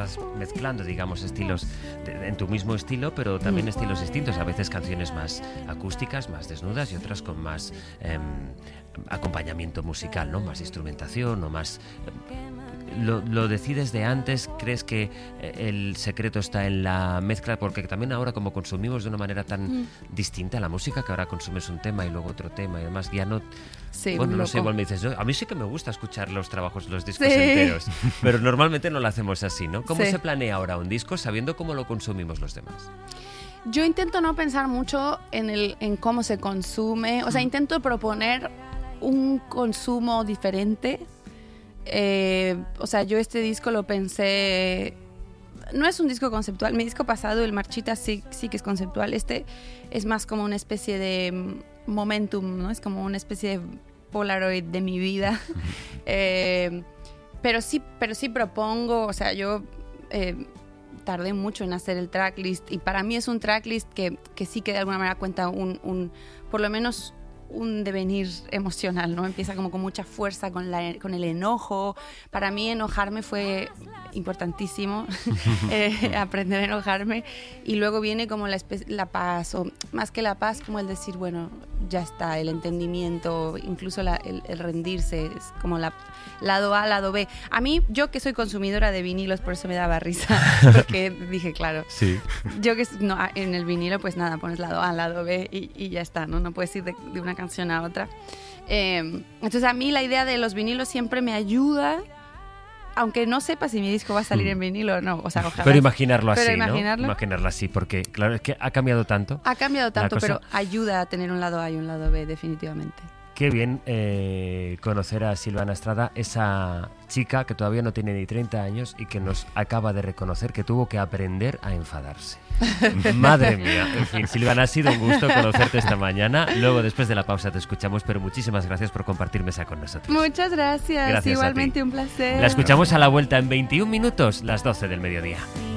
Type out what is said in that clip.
vas mezclando, digamos, estilos en tu mismo estilo, pero también estilos distintos. A veces canciones más acústicas, más desnudas, y otras con más acompañamiento musical, ¿no? Más instrumentación o más... ¿Lo decides de antes? ¿Crees que el secreto está en la mezcla? Porque también ahora, como consumimos de una manera tan distinta la música, que ahora consumes un tema y luego otro tema y demás, ya no... Sí, bueno, no sé, igual me dices, ¿no? A mí sí que me gusta escuchar los trabajos, los discos enteros, pero normalmente no lo hacemos así, ¿no? ¿Cómo se planea ahora un disco sabiendo cómo lo consumimos los demás? Yo intento no pensar mucho en cómo se consume, o sea, intento proponer un consumo diferente. O sea, yo este disco lo pensé... No es un disco conceptual. Mi disco pasado, el Marchita, sí que es conceptual. Este es más como una especie de momentum, ¿no? Es como una especie de Polaroid de mi vida. Pero sí propongo... O sea, yo tardé mucho en hacer el tracklist. Y para mí es un tracklist que sí que de alguna manera cuenta por lo menos... un devenir emocional, ¿no? Empieza como con mucha fuerza, con el enojo. Para mí enojarme fue importantísimo, aprender a enojarme. Y luego viene como la paz, o más que la paz, como el decir, bueno, ya está, el entendimiento, incluso el rendirse, es como lado A, lado B. A mí, yo que soy consumidora de vinilos, por eso me daba risa, porque dije, claro, sí. Yo que no, en el vinilo, pues nada, pones lado A, lado B y ya está, ¿no? No puedes ir de una canción a otra. Entonces a mí la idea de los vinilos siempre me ayuda, aunque no sepa si mi disco va a salir en vinilo o no. O sea, ojalá. Pero imaginarlo así, pero imaginarlo, ¿no? Imaginarlo así, porque claro, es que ha cambiado tanto. Ha cambiado tanto, pero ayuda a tener un lado A y un lado B, definitivamente. Qué bien conocer a Silvana Estrada, esa chica que todavía no tiene ni 30 años y que nos acaba de reconocer que tuvo que aprender a enfadarse. Madre mía. En fin, Silvana, ha sido un gusto conocerte esta mañana. Luego, después de la pausa, te escuchamos, pero muchísimas gracias por compartir mesa con nosotros. Muchas gracias. Igualmente un placer. La escuchamos a la vuelta en 21 minutos, las 12 del mediodía.